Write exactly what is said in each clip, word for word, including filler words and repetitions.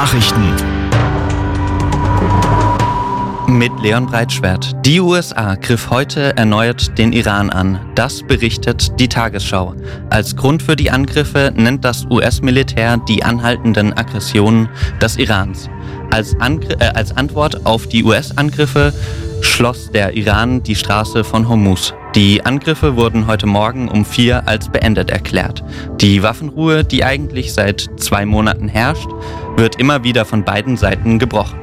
Nachrichten mit Leon Breitschwert. Die U S A griff heute erneut den Iran an. Das berichtet die Tagesschau. Als Grund für die Angriffe nennt das U S-Militär die anhaltenden Aggressionen des Irans. Als, Angr- äh, als Antwort auf die U S-Angriffe schloss der Iran die Straße von Hormuz. Die Angriffe wurden heute Morgen um vier als beendet erklärt. Die Waffenruhe, die eigentlich seit zwei Monaten herrscht, wird immer wieder von beiden Seiten gebrochen.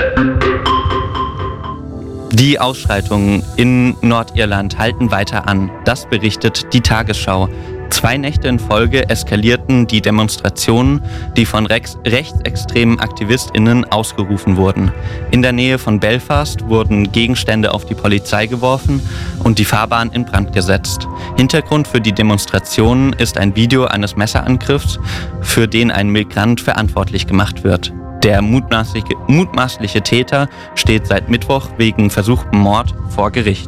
Die Ausschreitungen in Nordirland halten weiter an. Das berichtet die Tagesschau. Zwei Nächte in Folge eskalierten die Demonstrationen, die von rechts- rechtsextremen AktivistInnen ausgerufen wurden. In der Nähe von Belfast wurden Gegenstände auf die Polizei geworfen und die Fahrbahn in Brand gesetzt. Hintergrund für die Demonstrationen ist ein Video eines Messerangriffs, für den ein Migrant verantwortlich gemacht wird. Der mutmaßliche, mutmaßliche Täter steht seit Mittwoch wegen versuchtem Mord vor Gericht.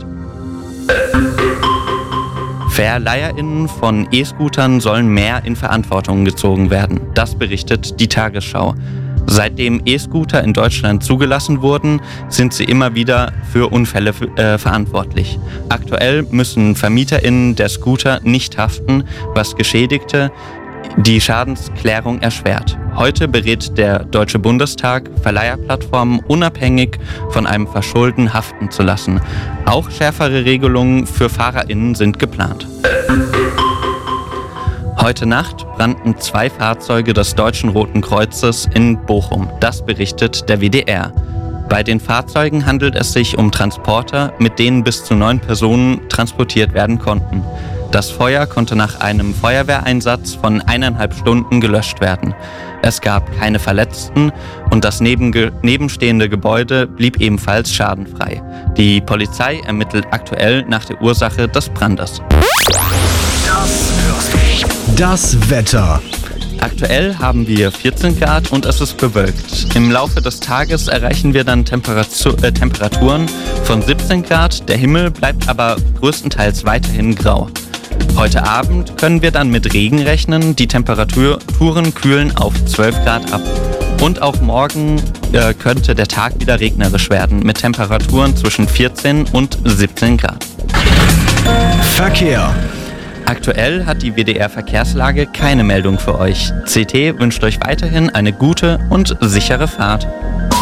VerleiherInnen von E-Scootern sollen mehr in Verantwortung gezogen werden. Das berichtet die Tagesschau. Seitdem E-Scooter in Deutschland zugelassen wurden, sind sie immer wieder für Unfälle äh, verantwortlich. Aktuell müssen VermieterInnen der Scooter nicht haften, was Geschädigte die Schadensklärung erschwert. Heute berät der Deutsche Bundestag, Verleiherplattformen unabhängig von einem Verschulden haften zu lassen. Auch schärfere Regelungen für FahrerInnen sind geplant. Heute Nacht brannten zwei Fahrzeuge des Deutschen Roten Kreuzes in Bochum. Das berichtet der W D R. Bei den Fahrzeugen handelt es sich um Transporter, mit denen bis zu neun Personen transportiert werden konnten. Das Feuer konnte nach einem Feuerwehreinsatz von eineinhalb Stunden gelöscht werden. Es gab keine Verletzten und das nebenge- nebenstehende Gebäude blieb ebenfalls schadenfrei. Die Polizei ermittelt aktuell nach der Ursache des Brandes. Das hörst du. Das Wetter. Aktuell haben wir vierzehn Grad und es ist bewölkt. Im Laufe des Tages erreichen wir dann Temperatur, äh, Temperaturen von siebzehn Grad. Der Himmel bleibt aber größtenteils weiterhin grau. Heute Abend können wir dann mit Regen rechnen. Die Temperaturen kühlen auf zwölf Grad ab. Und auch morgen äh, könnte der Tag wieder regnerisch werden mit Temperaturen zwischen vierzehn und siebzehn Grad. Verkehr. Aktuell hat die W D R-Verkehrslage keine Meldung für euch. C T wünscht euch weiterhin eine gute und sichere Fahrt.